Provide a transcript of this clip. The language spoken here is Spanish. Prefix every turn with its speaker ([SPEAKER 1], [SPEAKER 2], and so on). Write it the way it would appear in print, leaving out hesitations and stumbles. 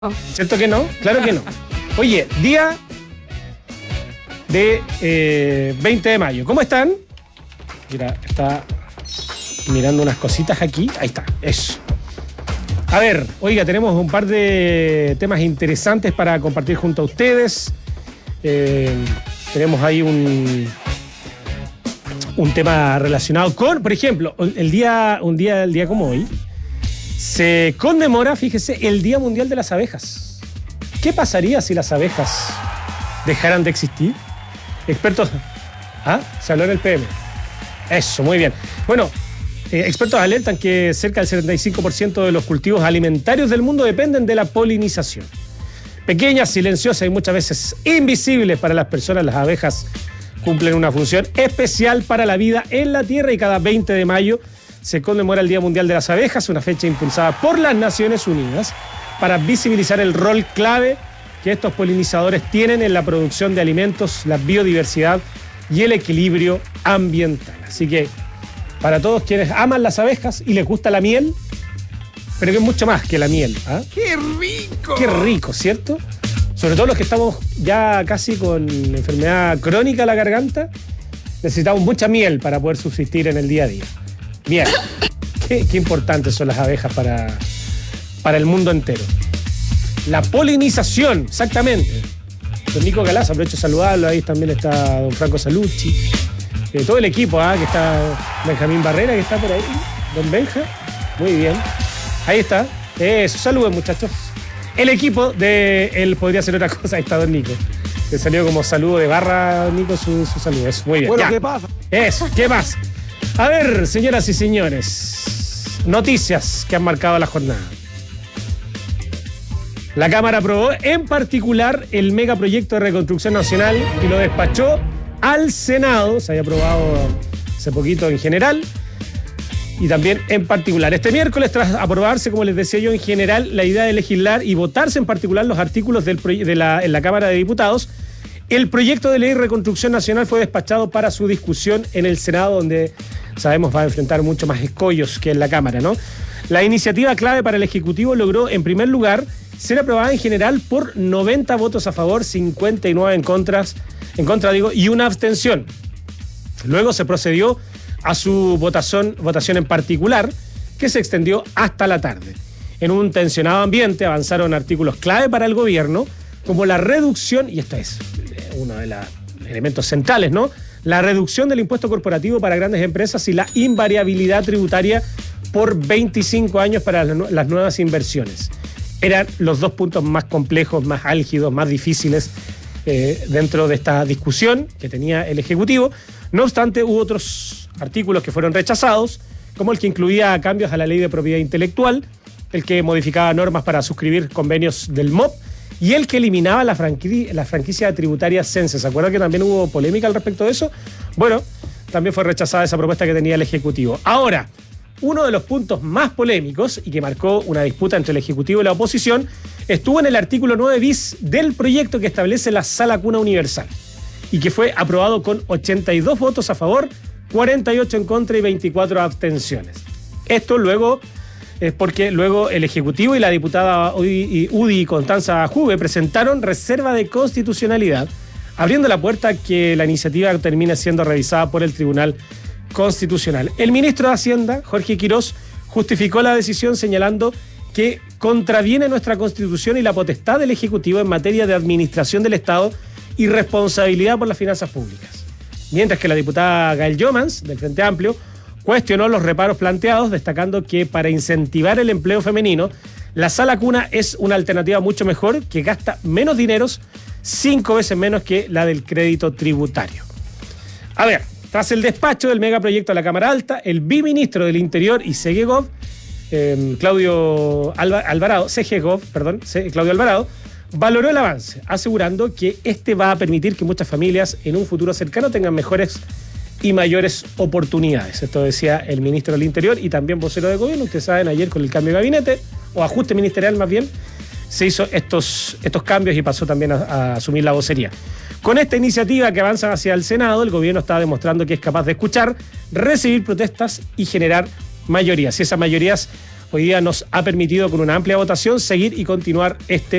[SPEAKER 1] ¿Cierto que no? Claro que no. Oye, día de 20 de mayo. ¿Cómo están? Mira, está mirando unas cositas aquí. Ahí está, eso. A ver, oiga, tenemos un par de temas interesantes para compartir junto a ustedes. Tenemos ahí un tema relacionado con, por ejemplo, un día como hoy, se conmemora, fíjese, el Día Mundial de las Abejas. ¿Qué pasaría si las abejas dejaran de existir? Expertos... ¿Ah? Se habló en el PM. Eso, muy bien. Bueno, expertos alertan que cerca del 75% de los cultivos alimentarios del mundo dependen de la polinización. Pequeñas, silenciosas y muchas veces invisibles para las personas, las abejas cumplen una función especial para la vida en la Tierra y cada 20 de mayo se conmemora el Día Mundial de las Abejas, una fecha impulsada por las Naciones Unidas para visibilizar el rol clave que estos polinizadores tienen en la producción de alimentos, la biodiversidad y el equilibrio ambiental. Así que para todos quienes aman las abejas y les gusta la miel, pero que es mucho más que la miel. ¿Ah?
[SPEAKER 2] ¡Qué rico!
[SPEAKER 1] ¡Qué rico!, ¿cierto? Sobre todo los que estamos ya casi con enfermedad crónica a la garganta, necesitamos mucha miel para poder subsistir en el día a día. Bien, qué importantes son las abejas para el mundo entero. La polinización, exactamente. Don Nico Galaz, aprovecho de saludarlo, ahí también está don Franco Salucci, todo el equipo, que está Benjamín Barrera, que está por ahí, don Benja, muy bien, ahí está, eso, saluden muchachos. El equipo de él podría ser otra cosa, ahí está don Nico, le salió como saludo de barra, don Nico, su saludo, eso, muy bien.
[SPEAKER 2] Bueno,
[SPEAKER 1] ya.
[SPEAKER 2] ¿qué pasa?
[SPEAKER 1] Eso, ¿qué más? A ver, señoras y señores, noticias que han marcado la jornada. La Cámara aprobó en particular el megaproyecto de reconstrucción nacional y lo despachó al Senado. Se había aprobado hace poquito en general y también en particular. Este miércoles, tras aprobarse, como les decía yo, en general, la idea de legislar y votarse en particular los artículos en la Cámara de Diputados, el proyecto de ley de reconstrucción nacional fue despachado para su discusión en el Senado, donde sabemos va a enfrentar mucho más escollos que en la Cámara, ¿no? La iniciativa clave para el Ejecutivo logró, en primer lugar, ser aprobada en general por 90 votos a favor, 59 en contra, y una abstención. Luego se procedió a su votación en particular, que se extendió hasta la tarde. En un tensionado ambiente avanzaron artículos clave para el gobierno, como la reducción, y esto es uno de los elementos centrales, ¿no? La reducción del impuesto corporativo para grandes empresas y la invariabilidad tributaria por 25 años para las nuevas inversiones. Eran los dos puntos más complejos, más álgidos, más difíciles dentro de esta discusión que tenía el Ejecutivo. No obstante, hubo otros artículos que fueron rechazados, como el que incluía cambios a la ley de propiedad intelectual, el que modificaba normas para suscribir convenios del MOP y el que eliminaba la franquicia tributaria Sense. ¿Se acuerdan que también hubo polémica al respecto de eso? Bueno, también fue rechazada esa propuesta que tenía el Ejecutivo. Ahora, uno de los puntos más polémicos y que marcó una disputa entre el Ejecutivo y la oposición estuvo en el artículo 9 bis del proyecto que establece la sala cuna universal y que fue aprobado con 82 votos a favor, 48 en contra y 24 abstenciones. Esto luego es porque luego el Ejecutivo y la diputada UDI Constanza Juve presentaron reserva de constitucionalidad, abriendo la puerta a que la iniciativa termine siendo revisada por el Tribunal Constitucional. El ministro de Hacienda, Jorge Quirós, justificó la decisión señalando que contraviene nuestra Constitución y la potestad del Ejecutivo en materia de administración del Estado y responsabilidad por las finanzas públicas. Mientras que la diputada Gael Jomans, del Frente Amplio, cuestionó los reparos planteados, destacando que para incentivar el empleo femenino, la sala cuna es una alternativa mucho mejor que gasta menos dineros, 5 veces menos que la del crédito tributario. A ver, tras el despacho del megaproyecto a la Cámara Alta, el biministro del Interior y CGGov, Claudio Alvarado, valoró el avance, asegurando que este va a permitir que muchas familias en un futuro cercano tengan mejores y mayores oportunidades. Esto decía el ministro del Interior y también vocero de gobierno. Ustedes saben, ayer con el cambio de gabinete, o ajuste ministerial más bien, se hizo estos cambios y pasó también a asumir la vocería. Con esta iniciativa que avanza hacia el Senado, el gobierno está demostrando que es capaz de escuchar, recibir protestas y generar mayorías. Y esas mayorías hoy día nos ha permitido con una amplia votación seguir y continuar este